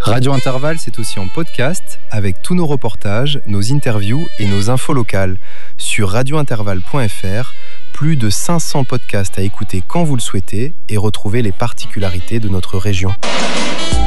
Radio Intervalle, c'est aussi en podcast avec tous nos reportages, nos interviews et nos infos locales. Sur radiointervalle.fr, plus de 500 podcasts à écouter quand vous le souhaitez et retrouver les particularités de notre région.